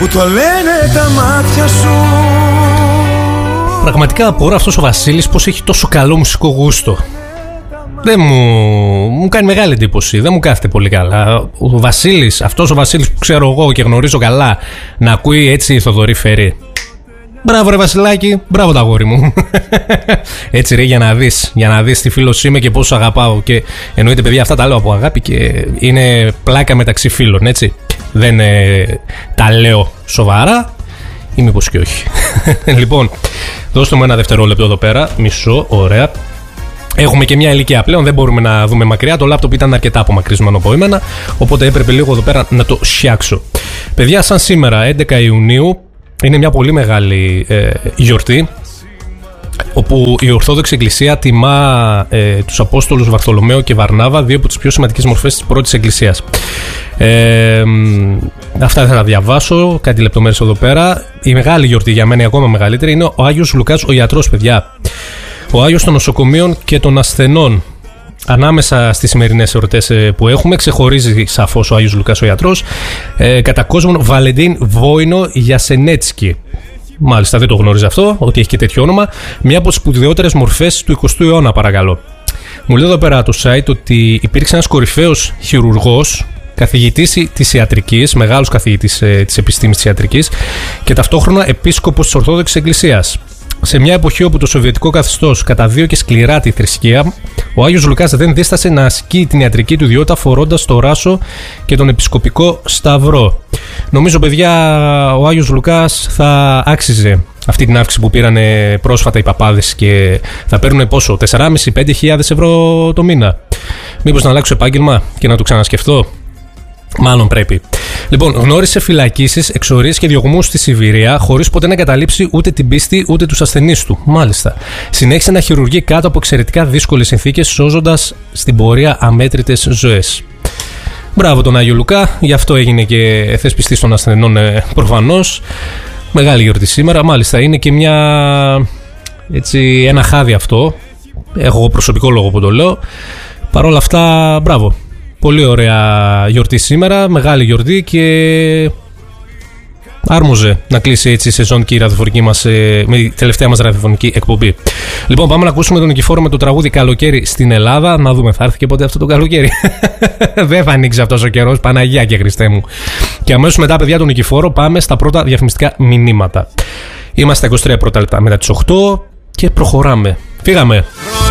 που το λένε τα μάτια σου. Πραγματικά απορώ αυτός ο Βασίλης πως έχει τόσο καλό μουσικό γούστο. Δεν μου κάνει μεγάλη εντύπωση. Δεν μου κάθεται πολύ καλά. Ο Βασίλης, αυτός ο Βασίλης που ξέρω εγώ και γνωρίζω καλά, να ακούει έτσι Θοδωρή Φερή. Μπράβο ρε Βασιλάκη, μπράβο τα αγόρι μου. Έτσι ρε, για να δεις τι φίλος είμαι και πόσο αγαπάω. Και εννοείται παιδιά, αυτά τα λέω από αγάπη και είναι πλάκα μεταξύ φίλων, έτσι. Δεν τα λέω σοβαρά ή μήπως και όχι. Λοιπόν, δώστε μου ένα δευτερόλεπτο εδώ πέρα. Μισό, ωραία. Έχουμε και μια ηλικία πλέον, δεν μπορούμε να δούμε μακριά. Το λάπτοπ ήταν αρκετά απομακρυσμένο από εμένα, οπότε έπρεπε λίγο εδώ πέρα να το σιάξω. Παιδιά, σαν σήμερα, 11 Ιουνίου, είναι μια πολύ μεγάλη γιορτή, όπου η Ορθόδοξη Εκκλησία τιμά τους Απόστολους Βαρθολομαίο και Βαρνάβα, δύο από τις πιο σημαντικές μορφές της πρώτης Εκκλησίας. Αυτά θα τα διαβάσω, κάτι λεπτομέρειες εδώ πέρα. Η μεγάλη γιορτή για μένα, η ακόμα μεγαλύτερη, είναι ο Άγιος Λουκάς ο Ιατρός, παιδιά. Ο Άγιος των νοσοκομείων και των ασθενών. Ανάμεσα στις σημερινές εορτές που έχουμε, ξεχωρίζει σαφώς ο Άγιος Λουκάς ο Ιατρός. Κατά κόσμον, Βαλεντίν Βόινο Γιασενέτσκι. Μάλιστα, δεν το γνώριζα αυτό, ότι έχει και τέτοιο όνομα. Μια από τις σπουδαιότερες μορφές του 20ου αιώνα, παρακαλώ. Μου λέει εδώ πέρα το site ότι υπήρξε ένας κορυφαίος χειρουργός, καθηγητής της ιατρικής, μεγάλος καθηγητής της επιστήμης της ιατρικής και ταυτόχρονα επίσκοπος της Ορθόδοξης Εκκλησίας. Σε μια εποχή όπου το σοβιετικό καθεστώς καταδίωκε σκληρά τη θρησκεία, ο Άγιος Λουκάς δεν δίστασε να ασκεί την ιατρική του ιδιότητα φορώντας το ράσο και τον επισκοπικό σταυρό. Νομίζω, παιδιά, ο Άγιος Λουκάς θα άξιζε αυτή την αύξηση που πήραν πρόσφατα οι παπάδες και θα παίρνουν πόσο, 4.500-5.000 ευρώ το μήνα. Μήπως να αλλάξω επάγγελμα και να το ξανασκεφτώ? Μάλλον πρέπει. Λοιπόν, γνώρισε φυλακίσεις, εξορίες και διωγμούς στη Σιβηρία, χωρίς ποτέ να εγκαταλείψει ούτε την πίστη ούτε τους ασθενείς του. Μάλιστα. Συνέχισε να χειρουργεί κάτω από εξαιρετικά δύσκολες συνθήκες, σώζοντας στην πορεία αμέτρητες ζωές. Μπράβο τον Άγιο Λουκά, γι' αυτό έγινε και θεσπιστής των ασθενών προφανώς. Μεγάλη γιορτή σήμερα. Μάλιστα, είναι και ένα χάδι αυτό. Έχω προσωπικό λόγο που το λέω. Παρ' όλα αυτά, μπράβο. Πολύ ωραία γιορτή σήμερα, μεγάλη γιορτή και άρμοζε να κλείσει έτσι η σεζόν και η ραδιοφωνική μας, με τη τελευταία μας ραδιοφωνική εκπομπή. Λοιπόν, πάμε να ακούσουμε τον Νικηφόρο με το τραγούδι «Καλοκαίρι στην Ελλάδα». Να δούμε, θα έρθει και ποτέ αυτό το καλοκαίρι? Δεν θα ανοίξει αυτός ο καιρός, Παναγία και Χριστέ μου. Και αμέσως μετά, παιδιά, τον Νικηφόρο, πάμε στα πρώτα διαφημιστικά μηνύματα. Είμαστε 23 πρώτα λεπτά μετά τις 8 και προχωράμε. Φύγαμε.